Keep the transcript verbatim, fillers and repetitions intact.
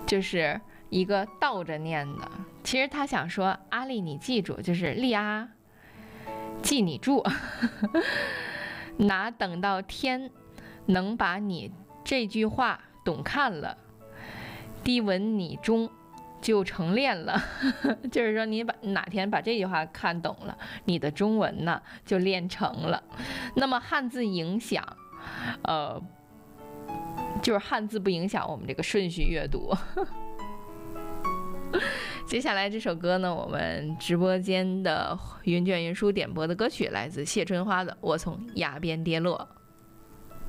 就是一个倒着念的。其实他想说阿丽你记住，就是利阿记你住哪等到天能把你这句话懂看了，滴闻你中就成练了就是说你把哪天把这句话看懂了，你的中文呢就练成了。那么汉字影响呃，就是汉字不影响我们这个顺序阅读接下来这首歌呢，我们直播间的云卷云舒点播的歌曲来自谢春花的《我从崖边跌落》。